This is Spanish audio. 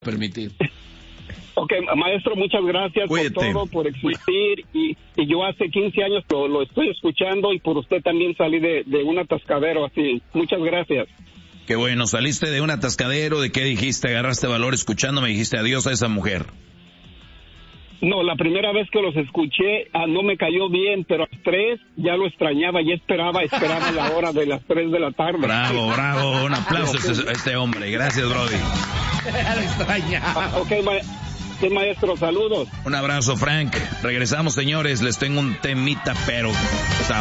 permitir. Ok, maestro, muchas gracias. Cuídate. Por todo, por existir. Y yo hace 15 años lo estoy escuchando y por usted también salí de un atascadero así. Muchas gracias. Qué bueno, saliste de un atascadero. ¿De qué dijiste? Agarraste valor escuchándome y dijiste adiós a esa mujer. No, la primera vez que los escuché no me cayó bien, pero a las 3 ya lo extrañaba y esperaba la hora de las 3 de la tarde. Bravo, bravo. Un aplauso a este hombre. Gracias, Brody. Lo extrañaba. Ok, maestro, saludos. Un abrazo, Frank. Regresamos, señores. Les tengo un temita, pero